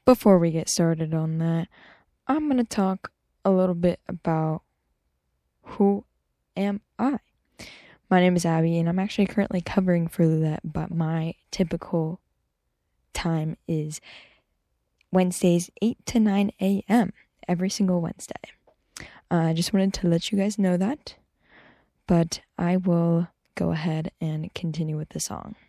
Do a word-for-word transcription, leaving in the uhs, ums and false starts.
Before we get started on that, I'm going to talk a little bit about who am I. My name is Abby, and I'm actually currently covering for Lulette, but my typical time is Wednesdays, eight to nine a.m. every single Wednesday. Uh, I just wanted to let you guys know that, but I will go ahead and continue with the song.